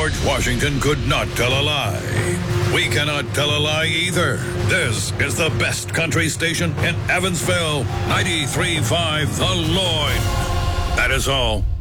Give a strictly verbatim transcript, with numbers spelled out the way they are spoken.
George Washington could not tell a lie. We cannot tell a lie either. This is the best country station in Evansville, ninety-three point five The Lloyd. That is all.